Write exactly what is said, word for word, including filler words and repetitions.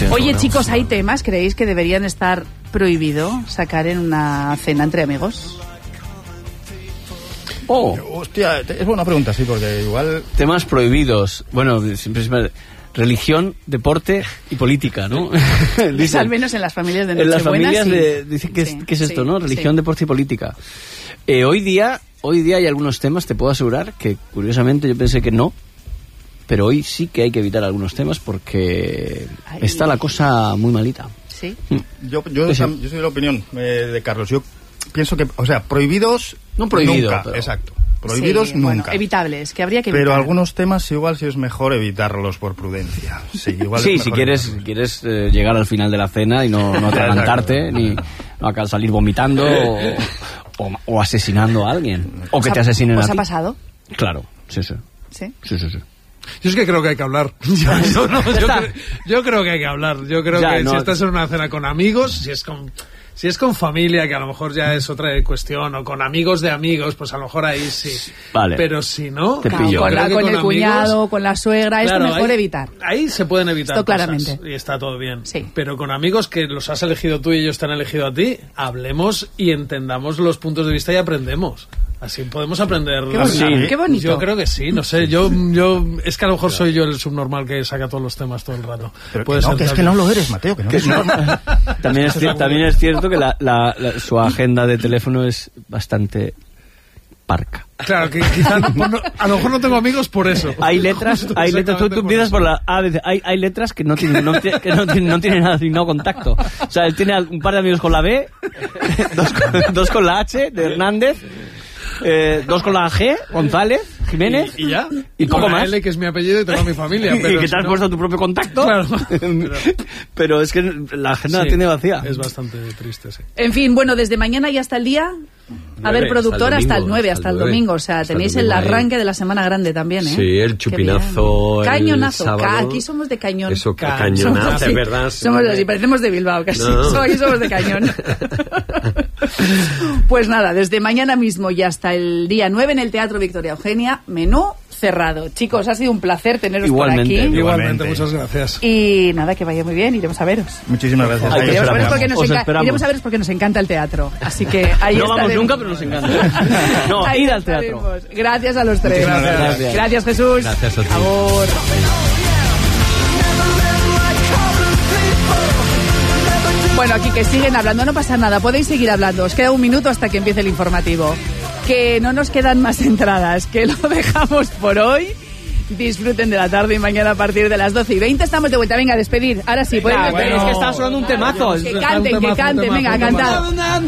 sí, Oye, bueno. chicos, ¿hay temas, creéis, que deberían estar prohibido sacar en una cena entre amigos? Oh, hostia, es buena pregunta, sí, porque igual... Temas prohibidos. Bueno, siempre es religión, deporte y política, ¿no? Dicen, al menos en las familias de En las familias sí. de, dicen que, sí, es, que es esto, sí, ¿no? Religión, sí. deporte y política. Eh, hoy día, hoy día hay algunos temas, te puedo asegurar, que curiosamente yo pensé que no, pero hoy sí que hay que evitar algunos temas porque Ay. está la cosa muy malita. Sí. Yo, yo, yo soy de la opinión eh, de Carlos. Yo pienso que, o sea, prohibidos, no prohibido, nunca, pero... exacto. Prohibidos sí, nunca. Bueno, evitables, que habría que evitar. Pero algunos temas igual sí es mejor evitarlos por prudencia. Sí, igual sí es si quieres, si quieres eh, llegar al final de la cena y no, no atragantarte, ni no acá salir vomitando o, o, o asesinando a alguien. O que te asesinen a ti. ¿Os ha pasado? Claro, sí, sí. ¿Sí? Sí, sí, sí. Yo es que creo que hay que hablar. yo, no, yo, cre yo creo que hay que hablar. Yo creo ya, que no. si estás en una cena con amigos, si es con... Si es con familia, que a lo mejor ya es otra cuestión, o con amigos de amigos, pues a lo mejor ahí sí. Vale. Pero si no... Te claro, pillo. con, la, con, con el amigos, cuñado, con la suegra, claro, esto mejor ahí, evitar. Ahí se pueden evitar esto cosas, claramente. Y está todo bien. Sí. Pero con amigos que los has elegido tú y ellos te han elegido a ti, hablemos y entendamos los puntos de vista y aprendemos. Así podemos aprender. Qué bonito. Sí. Qué bonito. Yo creo que sí, no sé. Yo, yo es que a lo mejor soy yo el subnormal que saca todos los temas todo el rato. Pero que no, que es que no lo eres, Mateo. Que no, que no. También, es cierto, también es cierto que la, la, la, su agenda de teléfono es bastante parca. Claro, que quizás no, a lo mejor no tengo amigos por eso. Hay letras, hay letras, tú, tú empiezas por la A, hay, hay letras que no tienen, no, que no tienen, no tienen nada asignado contacto. O sea, él tiene un par de amigos con la B, dos con, dos con la H de Hernández. Eh, dos con la G, González, Jiménez. Y, y ya. Y poco con la más. L, que es mi apellido y tengo mi familia. Pero y que te si has no... puesto tu propio contacto. Claro. Pero es que la agenda sí, la tiene vacía. Es bastante triste, sí. En fin, bueno, desde mañana y hasta el día. A ver, productor, hasta el nueve, hasta el domingo. O sea, tenéis el arranque de la semana grande también, ¿eh? Sí, el chupinazo. Cañonazo. El sábado. Aquí somos de cañón. Eso, Ca cañonazo, es verdad. Somos así, parecemos de Bilbao casi. No. Aquí somos de cañón. Pues nada, desde mañana mismo y hasta el día nueve en el Teatro Victoria Eugenia, menú cerrado. Chicos, ha sido un placer teneros igualmente, por aquí. Igualmente, muchas gracias. Y nada, que vaya muy bien, iremos a veros. Muchísimas gracias. Ay, iremos, a veros porque nos iremos a veros porque nos encanta el teatro. Así que ahí no estaremos. vamos nunca, pero nos encanta. No, ahí ir al teatro. Gracias a los tres. Gracias. Gracias. Gracias, Jesús. Gracias a ti. Amor. Bueno, aquí que siguen hablando, no pasa nada, podéis seguir hablando. Os queda un minuto hasta que empiece el informativo. Que no nos quedan más entradas, que lo dejamos por hoy. Disfruten de la tarde y mañana a partir de las doce y veinte estamos de vuelta. Venga, a despedir. Ahora sí, pueden Venga, despedir. bueno, es que está sonando un temazo. Que canten, que canten, venga, a cantar.